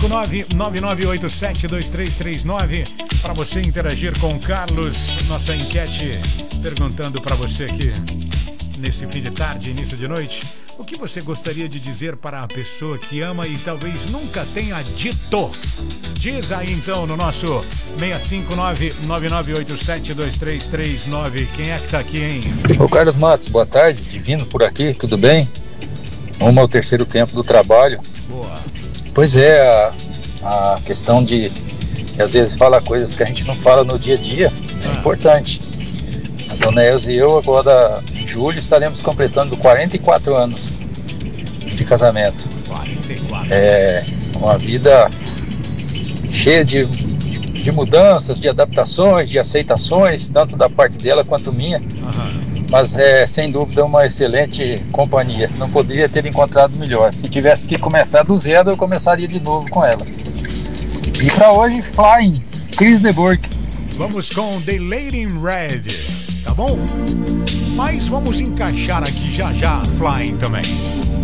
659-9987-2339 para você interagir com o Carlos. Nossa enquete perguntando para você aqui nesse fim de tarde, início de noite, o que você gostaria de dizer para a pessoa que ama e talvez nunca tenha dito? Diz aí então no nosso 659-9987-2339. Quem é que tá aqui, hein? Ô Carlos Matos, boa tarde, Divino por aqui, tudo bem? Rumo ao terceiro tempo do trabalho. Boa. Pois é, a questão de que às vezes fala coisas que a gente não fala no dia a dia é importante. A dona Elza e eu agora em julho estaremos completando 44 anos de casamento. 44. É uma vida cheia de mudanças, de adaptações, de aceitações, tanto da parte dela quanto minha. Mas é sem dúvida uma excelente companhia. Não poderia ter encontrado melhor. Se tivesse que começar do zero, eu começaria de novo com ela. E para hoje, Flying, Chris de Burgh. Vamos com The Lady in Red, tá bom? Mas vamos encaixar aqui já Flying também.